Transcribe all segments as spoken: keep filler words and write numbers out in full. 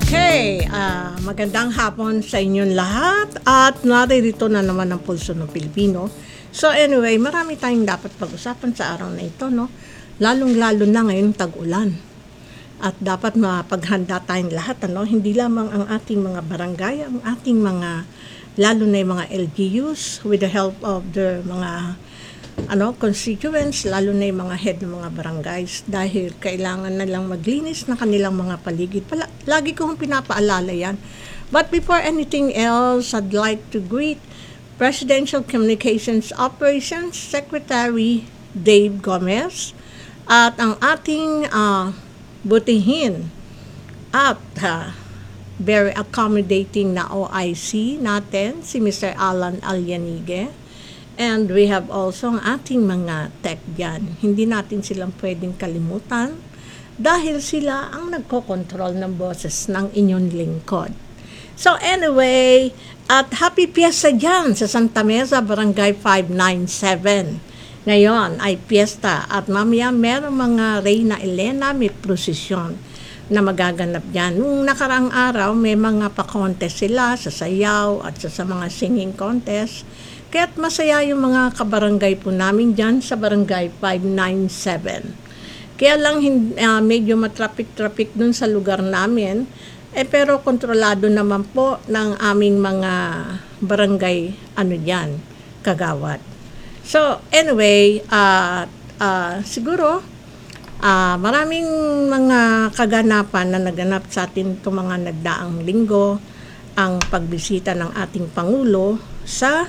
Okay, ah, magandang hapon sa inyong lahat at naririto na naman ang Pulso ng Pilipino. So anyway, marami tayong dapat pag-usapan sa araw na ito, no? Lalong-lalo na ngayong tag-ulan. At dapat mapaghanda tayong lahat, ano? Hindi lamang ang ating mga barangay, ang ating mga, lalo na yung mga L G Us with the help of the mga ano, constituents, lalo na yung mga head ng mga barangays, dahil kailangan na lang maglinis ng kanilang mga paligid. Pala, lagi kong pinapaalala yan. But before anything else, I'd like to greet Presidential Communications Operations Secretary Dave Gomez at ang ating uh, butihin at uh, very accommodating na O I C natin, si Mister Alan Alyanige. And we have also ang ating mga tech dyan. Hindi natin silang pwedeng kalimutan dahil sila ang nagkokontrol ng boses ng inyong lingkod. So anyway, at happy piyesta dyan sa Santa Mesa, Barangay five ninety-seven. Ngayon ay piyesta at mamaya meron mga Reyna Elena, may prosesyon na magaganap dyan. Nung nakaraang araw, may mga pa-contest sila sa sayaw at sa, sa mga singing contest. Kaya't masaya yung mga kabarangay po namin dyan sa Barangay five ninety-seven. Kaya lang uh, medyo matraffic-traffic dun sa lugar namin, eh pero kontrolado naman po ng aming mga barangay ano dyan, kagawad. So anyway, uh, uh, siguro uh, maraming mga kaganapan na naganap sa atin itong mga nagdaang linggo, ang pagbisita ng ating Pangulo sa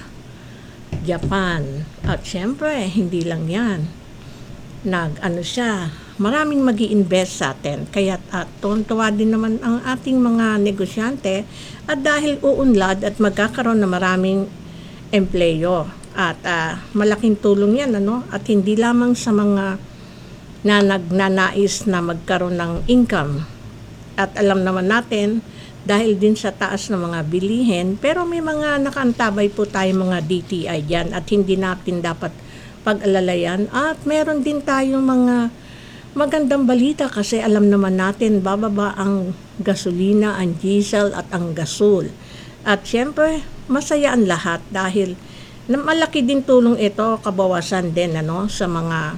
Japan. At syempre, hindi lang yan. Nag-ano siya, maraming mag-i-invest sa atin. Kaya at tuwan-tuwa din naman ang ating mga negosyante at dahil uunlad at magkakaroon na maraming empleyo. At uh, malaking tulong yan, ano? At hindi lamang sa mga na nagnanais na magkaroon ng income. At alam naman natin, dahil din sa taas ng mga bilihin, pero may mga nakaantabay po tayo mga D T I dyan at hindi natin dapat pag-alalayan. At meron din tayong mga magandang balita kasi alam naman natin bababa ang gasolina, ang diesel at ang gasol. At syempre, masaya ang lahat dahil malaki din tulong ito, kabawasan din ano, sa mga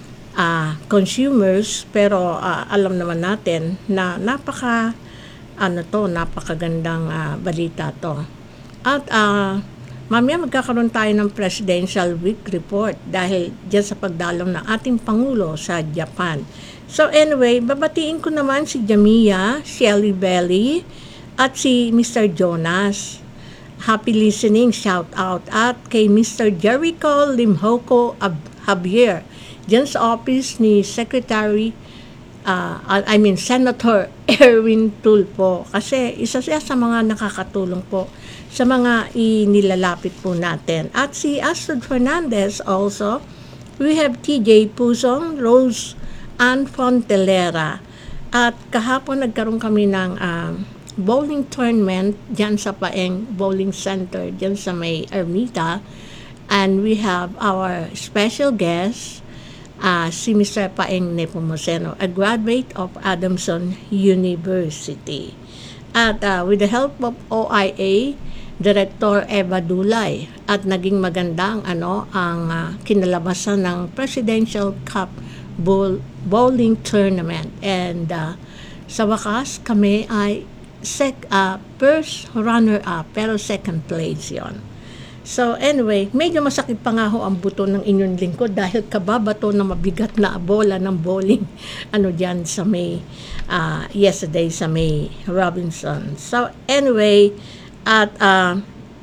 uh, consumers, pero uh, alam naman natin na napaka ano to, napakagandang uh, balita to. At uh, mamaya magkakaroon tayo ng Presidential Week Report dahil dyan sa pagdalaw ng ating Pangulo sa Japan. So anyway, babatiin ko naman si Jamia, Shelly Belly, at si Mister Jonas. Happy listening, shout out. At kay Mister Jericho Limhoko Javier, dyan sa office ni Secretary Uh, I mean, Senator Erwin Tulfo, kasi isa siya sa mga nakakatulong po sa mga inilalapit po natin. At si Astrid Fernandez also, we have T J Pusong, Rose Ann Fontelera. At kahapon nagkaroon kami ng uh, bowling tournament dyan sa Paeng Bowling Center, dyan sa may Ermita. And we have our special guest, Uh, si Mister Paeng Nepomuceno, a graduate of Adamson University. At uh, with the help of O I A, Director Eva Dulay, at naging magandang ano, ang uh, kinalabasan ng Presidential Cup Bowl, Bowling Tournament. And uh, sa wakas, kami ay sec, uh, first runner-up, pero second place yon. So anyway, medyo masakit pa nga ho ang buto ng inyong lingkod dahil kababato na mabigat na bola ng bowling ano dyan sa may uh, yesterday sa may Robinson. So anyway, at uh,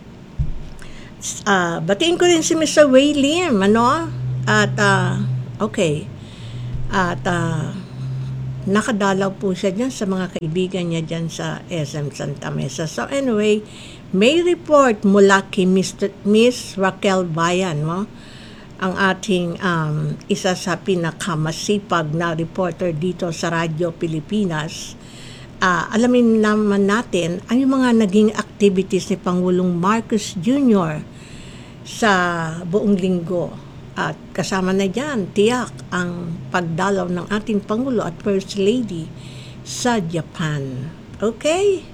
uh, batiin ko rin si Mister Wei Lim, ano? At uh, okay. At uh, nakadalaw po siya dyan sa mga kaibigan niya dyan sa S M Santa Mesa. So anyway, may report mula kay Mister Miss Raquel Bayan, no? Ang ating um, isa sa pinakamasipag na reporter dito sa Radyo Pilipinas. Uh, alamin naman natin ang mga naging activities ni Pangulong Marcos Junior sa buong linggo. At kasama na dyan, tiyak ang pagdalaw ng ating Pangulo at First Lady sa Japan. Okay?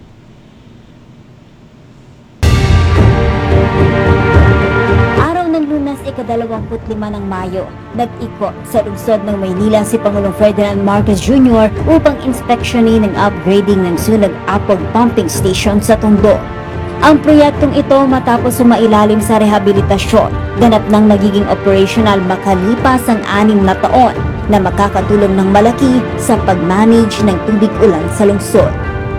Araw ng Lunes, ikadalawamput lima ng Mayo, nag-ikot sa lungsod ng Maynila si Pangulong Ferdinand Marcos Junior upang inspeksyonin ang upgrading ng Sunog Apog Pumping Station sa Tondo. Ang proyektong ito matapos sumailalim sa rehabilitasyon, ganap nang magiging operational makalipas ang anim na taon na makakatulong ng malaki sa pag-manage ng tubig ulan sa lungsod.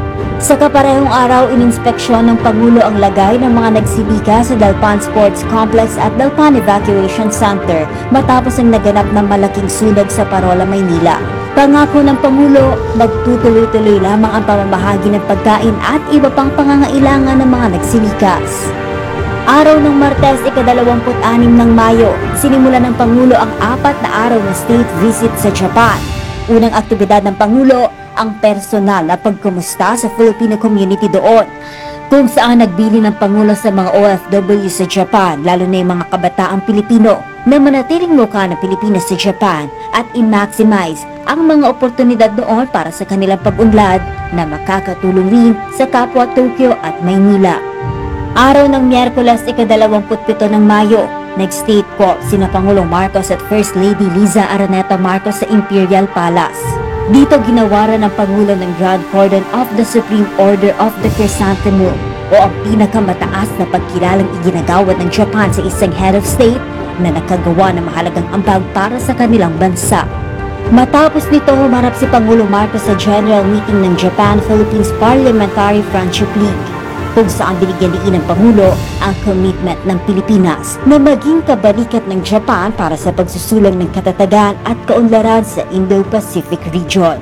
Sa kaparehong araw, ininspeksyon ng Pangulo ang lagay ng mga nagsilika sa Dalpan Sports Complex at Dalpan Evacuation Center matapos ang naganap ng malaking sunog sa Parola, Maynila. Pangako ng Pangulo, magtutuloy-tuloy lamang ang pamamahagi ng pagkain at iba pang pangangailangan ng mga nagsilikas. Araw ng Martes, ikadalawamput anim ng Mayo, sinimula ng Pangulo ang apat na araw na state visit sa Japan. Unang aktibidad ng Pangulo, ang personal na pagkumusta sa Filipino community doon, kung saan nagbili ng Pangulo sa mga O F W sa Japan, lalo na yung mga kabataang Pilipino na manatiling mukha ng Pilipinas sa Japan at i-maximize ang mga oportunidad doon para sa kanilang pag-unlad na makakatulong rin sa kapwa Tokyo at Maynila. Araw ng Miyerkules, ikadalawamput pito ng Mayo, nag-state call sina Pangulong Marcos at First Lady Liza Araneta Marcos sa Imperial Palace. Dito ginawaran ng Pangulo ng Grand Cordon of the Supreme Order of the Chrysanthemum o ang pinakamataas na pagkilalang iginagawad ng Japan sa isang head of state na nakagawa ng mahalagang ambag para sa kanilang bansa. Matapos nito, humarap si Pangulo Marcos sa General Meeting ng Japan-Philippines Parliamentary Friendship League, kung saan binigyan din ng Pangulo ang commitment ng Pilipinas na maging kabalikat ng Japan para sa pagsusulong ng katatagan at kaunlaran sa Indo-Pacific region.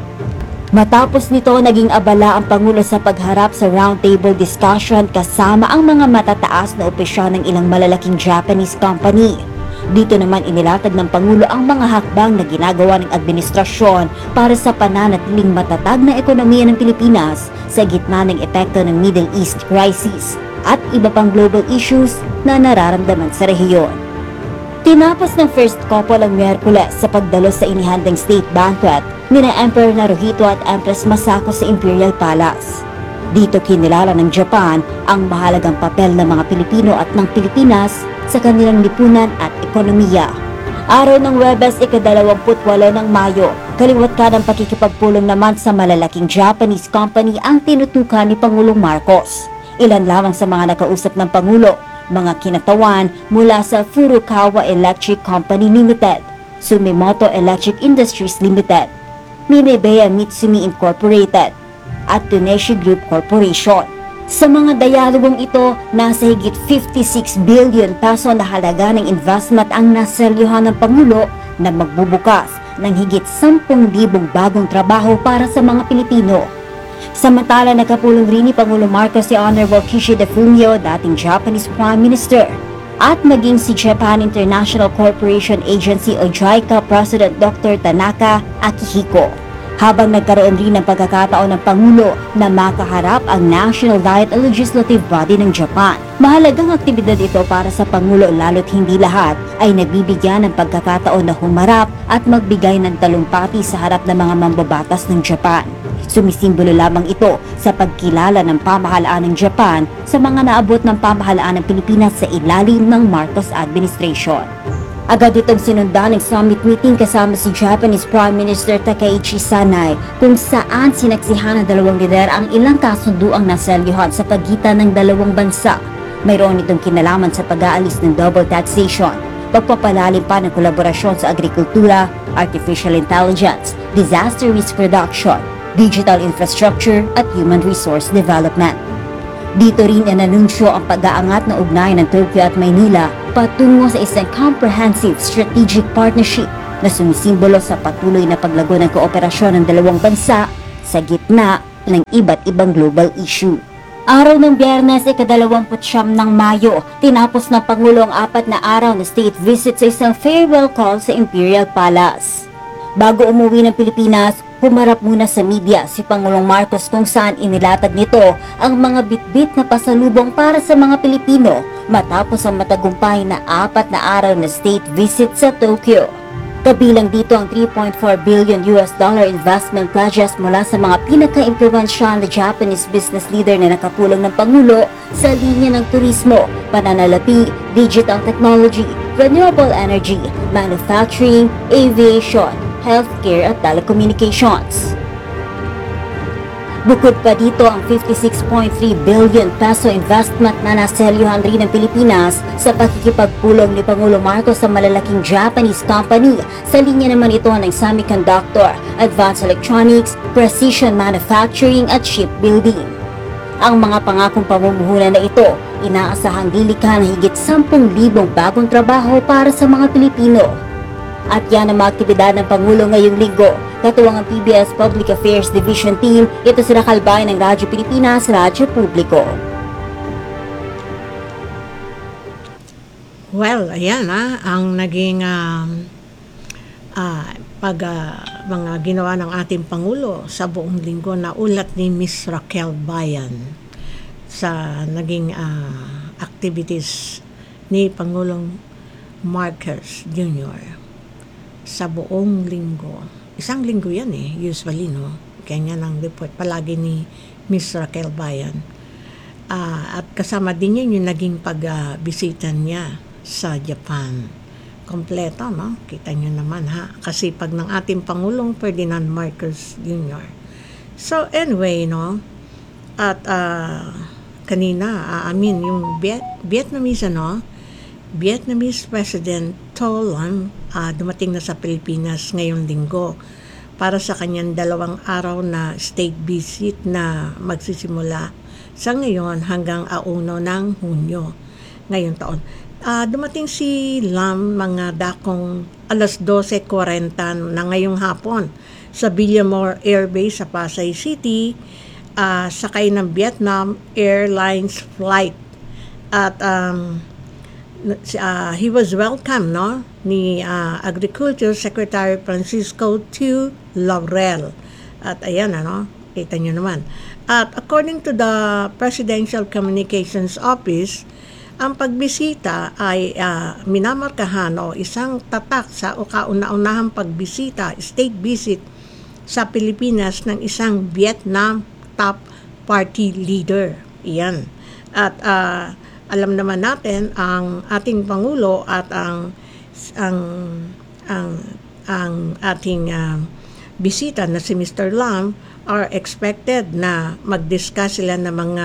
Matapos nito, naging abala ang Pangulo sa pagharap sa roundtable discussion kasama ang mga matataas na opisyal ng ilang malalaking Japanese company. Dito naman inilatag ng Pangulo ang mga hakbang na ginagawa ng administrasyon para sa pananatiling matatag na ekonomiya ng Pilipinas sa gitna ng epekto ng Middle East crisis at iba pang global issues na nararamdaman sa rehiyon. Tinapos ng first couple ang Miyerkules sa pagdalo sa inihandang state banquet nina Emperor Naruhito at Empress Masako sa Imperial Palace. Dito kinilala ng Japan ang mahalagang papel ng mga Pilipino at ng Pilipinas sa kanilang lipunan at ekonomiya. Araw ng Huwebes, ikadalawamput walo ng Mayo, kaliwat ka ng pakikipagpulong naman sa malalaking Japanese company ang tinutukan ni Pangulong Marcos. Ilan lamang sa mga nakausap ng Pangulo, mga kinatawan mula sa Furukawa Electric Company Limited, Sumitomo Electric Industries Limited, Minebea Mitsumi Incorporated, at Tuneshi Group Corporation. Sa mga dayalogong ito, nasa higit fifty-six billion peso na halaga ng investment ang naselyuhan ng Pangulo na magbubukas ng higit sampung libong bagong trabaho para sa mga Pilipino. Samantala, nakapulong rin ni Pangulo Marcos si Honorable Kishida Fumio, dating Japanese Prime Minister, at maging si Japan International Corporation Agency o JICA President Doctor Tanaka Akihiko. Habang nagkaroon rin ng pagkakataon ng Pangulo na makaharap ang National Diet o Legislative Body ng Japan. Mahalagang aktibidad ito para sa Pangulo lalo't hindi lahat ay nagbibigyan ng pagkakataon na humarap at magbigay ng talumpati sa harap ng mga mambabatas ng Japan. Sumisimbolo lamang ito sa pagkilala ng pamahalaan ng Japan sa mga naabot ng pamahalaan ng Pilipinas sa ilalim ng Marcos Administration. Agad itong sinundan ng summit meeting kasama si Japanese Prime Minister Takaichi Sanai, kung saan sinaksihan ng dalawang lider ang ilang kasunduang naselyuhan sa pagitan ng dalawang bansa. Mayroon itong kinalaman sa pag-aalis ng double taxation, pagpapalalim pa ng kolaborasyon sa agrikultura, artificial intelligence, disaster risk reduction, digital infrastructure at human resource development. Dito rin inanunsyo ang pag-aangat na ugnayan ng Tokyo at Maynila patungo sa isang comprehensive strategic partnership na sumisimbolo sa patuloy na paglago ng kooperasyon ng dalawang bansa sa gitna ng iba't ibang global issue. Araw ng Biyernes, ikadalawamput siyam ng Mayo, tinapos ng Pangulo ang apat na araw na state visit sa isang farewell call sa Imperial Palace. Bago umuwi ng Pilipinas, humarap muna sa media si Pangulong Marcos kung saan inilatag nito ang mga bitbit na pasalubong para sa mga Pilipino matapos ang matagumpay na apat na araw na state visit sa Tokyo. Kabilang dito ang three point four billion U S dollar investment pledges mula sa mga pinaka-impluwensyal na Japanese business leader na nakapulong ng Pangulo sa linya ng turismo, pananalapi, digital technology, renewable energy, manufacturing, aviation, healthcare at telecommunications. Bukod pa dito ang fifty-six point three billion peso investment na naselyuhan rin ng Pilipinas sa pakikipagpulong ni Pangulong Marcos sa malalaking Japanese company sa linya naman ito ng semiconductor, advanced electronics, precision manufacturing at shipbuilding. Ang mga pangakong pamumuhunan na ito, inaasahang lilikha ng higit sampung libong bagong trabaho para sa mga Pilipino. At yan ang mga aktibidad ng Pangulo ngayong linggo. Katuwang ang P B S Public Affairs Division Team, ito si Rakalbay ng Radyo Pilipinas, Radyo Publiko. Well, ayan ha, ang naging um, uh, pag uh, mga ginawa ng ating Pangulo sa buong linggo na ulat ni Miss Raquel Bayan sa naging uh, activities ni Pangulong Marcos Junior sa buong linggo. Isang linggo yan eh, usually, no? Kaya nga ng report palagi ni Miss Raquel Bayan. Uh, at kasama din yun yung naging pagbisita uh, niya sa Japan. Kompleto, no? Kita nyo naman, ha? Kasi pag ng ating Pangulong Ferdinand Marcos Junior So, anyway, no? At uh, kanina, uh, I mean, yung Viet- Vietnamese, ano? Vietnamese President To Lam uh, dumating na sa Pilipinas ngayong linggo para sa kanyang dalawang araw na state visit na magsisimula sa ngayon hanggang auno ng Hunyo ngayong taon. Uh, dumating si Lam mga dakong alas twelve forty na ngayong hapon sa Villamor Air Base sa Pasay City, uh, sakay ng Vietnam Airlines flight. At um, Uh, he was welcome, no, ni uh, Agriculture Secretary Francisco T. Laurel. At ayan, ano, kita nyo naman. At according to the Presidential Communications Office, ang pagbisita ay uh, minamarkahan o isang tatak sa o kauna-unahang pagbisita, state visit sa Pilipinas ng isang Vietnam top party leader. Iyan. At uh, alam naman natin ang ating Pangulo at ang ang ang, ang ating uh, bisita na si Mister Lam are expected na mag-discuss sila ng mga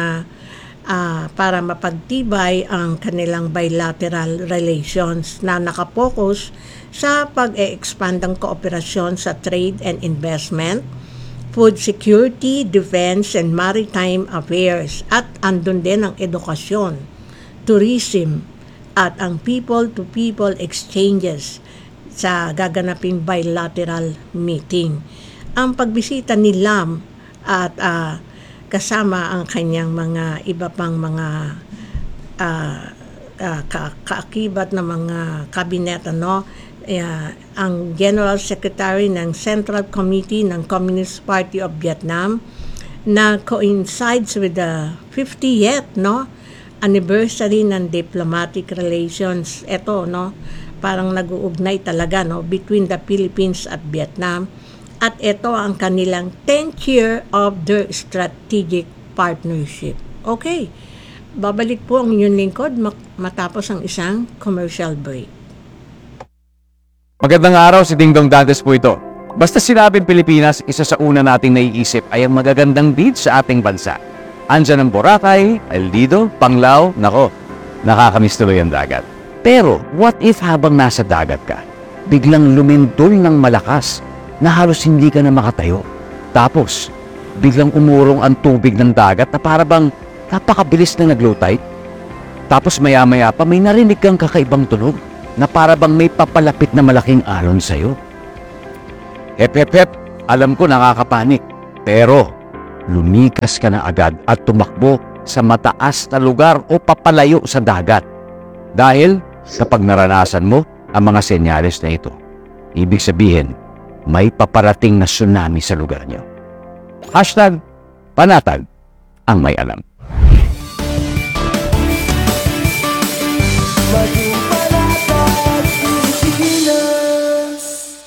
uh, para mapagtibay ang kanilang bilateral relations na nakapokus sa pag-e-expand ng kooperasyon sa trade and investment, food security, defense, and maritime affairs, at andun din ang edukasyon, tourism, at ang people-to-people exchanges sa gaganaping bilateral meeting. Ang pagbisita ni Lam at uh, kasama ang kanyang mga iba pang mga uh, uh, ka- kaakibat na mga kabinet, ano, uh, ang General Secretary ng Central Committee ng Communist Party of Vietnam na coincides with the fiftieth, no, anniversary ng diplomatic relations. Ito, no, parang nag-uugnay talaga, no, between the Philippines at Vietnam. At ito ang kanilang tenth year of their strategic partnership. Okay, babalik po ang inyong lingkod matapos ang isang commercial break. Magandang araw, si Dingdong Dantes po ito. Basta sinabing Pilipinas, isa sa una nating naiisip ay ang magagandang beach sa ating bansa. Andyan ang Boracay, El Nido, Panglao, nako, nakakamiss tuloy ang dagat. Pero, what if habang nasa dagat ka, biglang lumindol ng malakas na halos hindi ka na makatayo? Tapos, biglang umurong ang tubig ng dagat na para bang napakabilis na nag-low tide? Tapos maya-maya pa may narinig kang kakaibang tunog na para bang may papalapit na malaking alon sa'yo. Hep, hep, hep, alam ko nakakapanik, pero lumikas ka na agad at tumakbo sa mataas na lugar o papalayo sa dagat. Dahil kapag naranasan mo ang mga senyales na ito, ibig sabihin, may paparating na tsunami sa lugar niyo. Hashtag panatag ang may alam. Maging panatag Pilipinas.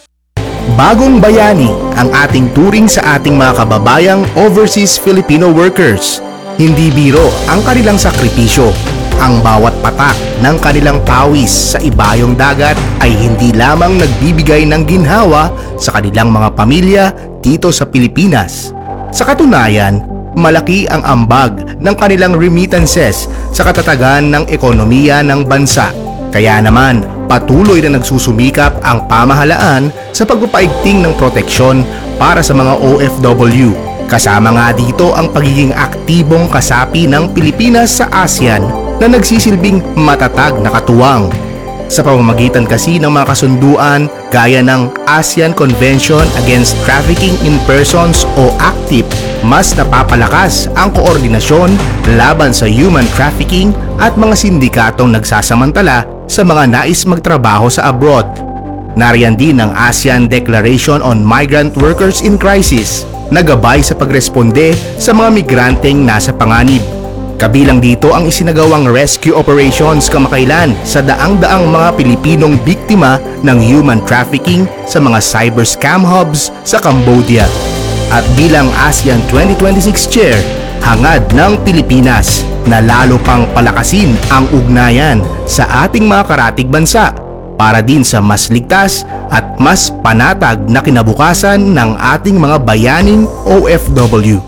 Bagong bayani ang ating turing sa ating mga kababayang overseas Filipino workers. Hindi biro ang kanilang sakripisyo. Ang bawat patak ng kanilang pawis sa ibayong dagat ay hindi lamang nagbibigay ng ginhawa sa kanilang mga pamilya dito sa Pilipinas. Sa katunayan, malaki ang ambag ng kanilang remittances sa katatagan ng ekonomiya ng bansa. Kaya naman, patuloy na nagsusumikap ang pamahalaan sa pagpapaigting ng proteksyon para sa mga O F W. Kasama nga dito ang pagiging aktibong kasapi ng Pilipinas sa ASEAN na nagsisilbing matatag na katuwang. Sa pamamagitan kasi ng mga kasunduan gaya ng ASEAN Convention Against Trafficking in Persons o ACTIP, mas napapalakas ang koordinasyon laban sa human trafficking at mga sindikatong nagsasamantala sa mga nais magtrabaho sa abroad. Nariyan din ang ASEAN Declaration on Migrant Workers in Crisis na gabay sa pagresponde sa mga migranteng nasa panganib. Kabilang dito ang isinagawang rescue operations kamakailan sa daang-daang mga Pilipinong biktima ng human trafficking sa mga cyber scam hubs sa Cambodia. At bilang ASEAN twenty twenty-six Chair, hangad ng Pilipinas na lalo pang palakasin ang ugnayan sa ating mga karatig bansa para din sa mas ligtas at mas panatag na kinabukasan ng ating mga bayaning O F W.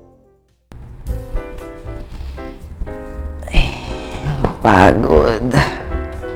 Pagod.